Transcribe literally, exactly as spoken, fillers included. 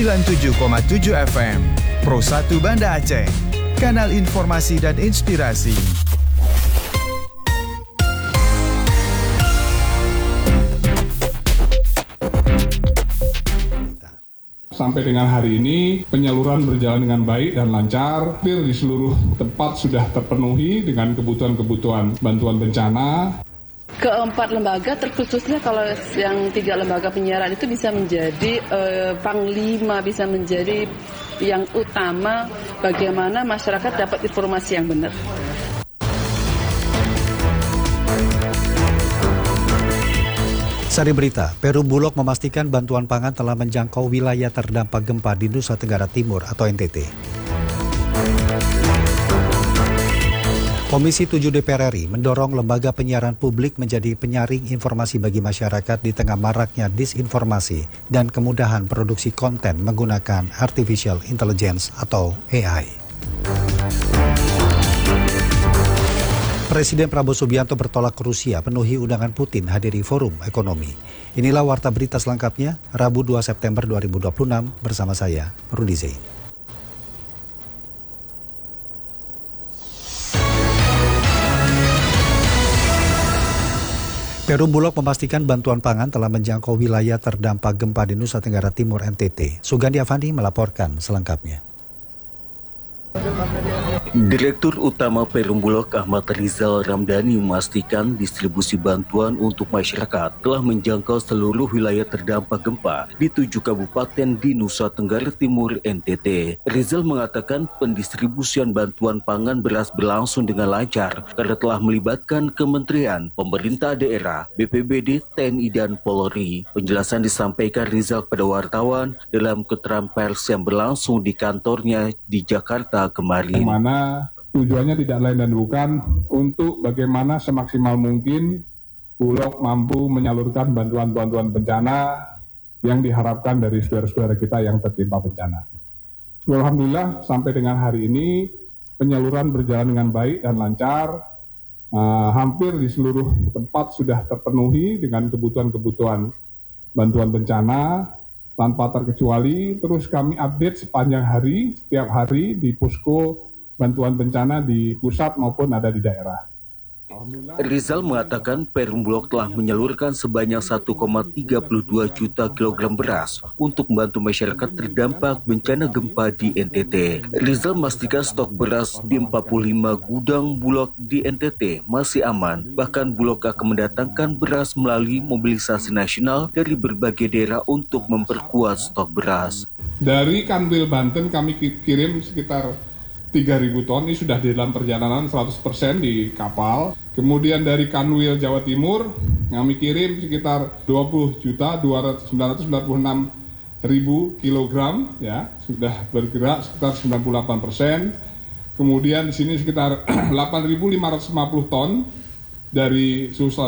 sembilan puluh tujuh koma tujuh F M, Pro satu Banda Aceh, kanal informasi dan inspirasi. Sampai dengan hari ini, penyaluran berjalan dengan baik dan lancar. Hampir di seluruh tempat sudah terpenuhi dengan kebutuhan-kebutuhan bantuan bencana. Keempat lembaga, terkhususnya kalau yang tiga lembaga penyiaran itu bisa menjadi eh, panglima, bisa menjadi yang utama bagaimana masyarakat dapat informasi yang benar. Sari berita, Perum Bulog memastikan bantuan pangan telah menjangkau wilayah terdampak gempa di Nusa Tenggara Timur atau N T T. Komisi tujuh D P R R I mendorong lembaga penyiaran publik menjadi penyaring informasi bagi masyarakat di tengah maraknya disinformasi dan kemudahan produksi konten menggunakan artificial intelligence atau A I. Presiden Prabowo Subianto bertolak ke Rusia penuhi undangan Putin hadiri forum ekonomi. Inilah warta berita selengkapnya, Rabu dua September dua ribu dua puluh enam bersama saya, Rudi Zain. Perum Bulog memastikan bantuan pangan telah menjangkau wilayah terdampak gempa di Nusa Tenggara Timur N T T. Sugandi Avandi melaporkan selengkapnya. Direktur Utama Perum Bulog Ahmad Rizal Ramdhani memastikan distribusi bantuan untuk masyarakat telah menjangkau seluruh wilayah terdampak gempa di tujuh kabupaten di Nusa Tenggara Timur N T T. Rizal mengatakan pendistribusian bantuan pangan beras berlangsung dengan lancar karena telah melibatkan kementerian, pemerintah daerah, B P B D, T N I dan Polri. Penjelasan disampaikan Rizal kepada wartawan dalam keterangan pers yang berlangsung di kantornya di Jakarta kemarin. Mana tujuannya tidak lain dan bukan untuk bagaimana semaksimal mungkin Bulog mampu menyalurkan bantuan-bantuan bencana yang diharapkan dari saudara-saudara kita yang tertimpa bencana. Alhamdulillah sampai dengan hari ini penyaluran berjalan dengan baik dan lancar. Uh, hampir di seluruh tempat sudah terpenuhi dengan kebutuhan-kebutuhan bantuan bencana tanpa terkecuali. Terus kami update sepanjang hari, setiap hari di posko bantuan bencana di pusat maupun ada di daerah. Rizal mengatakan Perum Bulog telah menyalurkan sebanyak satu koma tiga dua juta kilogram beras untuk membantu masyarakat terdampak bencana gempa di N T T. Rizal memastikan stok beras di empat puluh lima gudang Bulog di N T T masih aman. Bahkan Bulog akan mendatangkan beras melalui mobilisasi nasional dari berbagai daerah untuk memperkuat stok beras. Dari Kanwil Banten kami kirim sekitar tiga ribu ton, ini sudah di dalam perjalanan seratus persen di kapal. Kemudian dari Kanwil Jawa Timur, kami kirim sekitar dua puluh juta sembilan ratus sembilan puluh enam ribu kilogram, ya, sudah bergerak sekitar sembilan puluh delapan persen. Kemudian di sini sekitar delapan ribu lima ratus lima puluh ton dari Sulsel